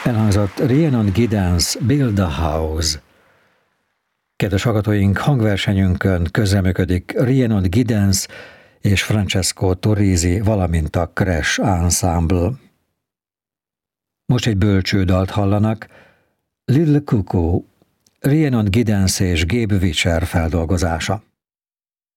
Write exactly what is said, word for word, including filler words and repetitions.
Elhangzott Rhiannon Giddens Build a House. Kedves hallgatóink, hangversenyünkön közreműködik Rhiannon Giddens és Francesco Torrisi, valamint a Crash Ensemble. Most egy bölcsődalt hallanak, Little Cuckoo, Rhiannon Giddens és Gabe Witcher feldolgozása.